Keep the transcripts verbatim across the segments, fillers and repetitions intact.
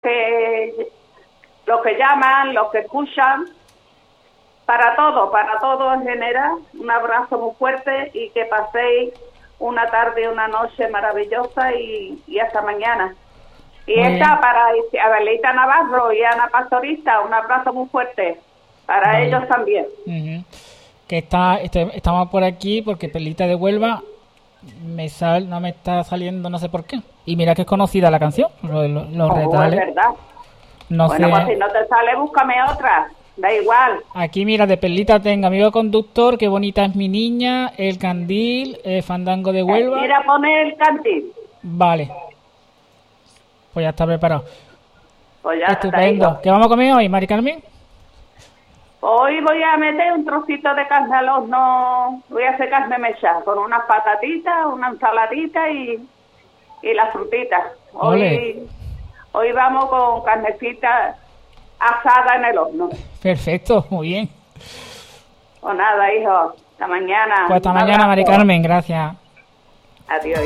que, los que llaman, los que escuchan, para todo, para todo en general, un abrazo muy fuerte y que paséis una tarde, una noche maravillosa y, y hasta mañana. Y muy esta bien. Para Abelita Navarro y Ana Pastorista, un abrazo muy fuerte para vale. ellos también. Uh-huh. Que está, este, estamos por aquí porque Perlita de Huelva me sal, no me está saliendo, no sé por qué. Y mira que es conocida la canción, los, los, los oh, retales. Es verdad. No bueno, sé. Pues si no te sale, búscame otra. Da igual. Aquí mira, de Perlita tengo Amigo Conductor, Qué bonita es mi niña, El Candil, eh, Fandango de Huelva. Eh, mira, pone El Candil. Vale. Pues ya está preparado. Pues ya estupendo. está. ¿Qué vamos a comer hoy, Mari Carmen? Hoy voy a meter un trocito de carne al horno, voy a hacer carne mechada con unas patatitas, una ensaladita y, y las frutitas. Hoy, hoy vamos con carnecita asada en el horno. Perfecto, muy bien. Pues nada, hijo, hasta mañana. Pues hasta mañana, Mari Carmen, gracias. Adiós.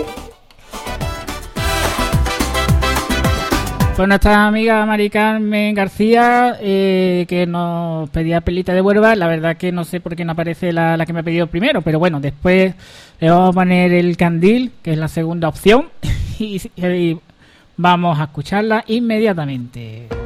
Pues nuestra amiga Mari Carmen García, eh, que nos pedía Perlita de Huelva, la verdad que no sé por qué no aparece la, la que me ha pedido primero, pero bueno, después le vamos a poner El Candil, que es la segunda opción, y, y vamos a escucharla inmediatamente.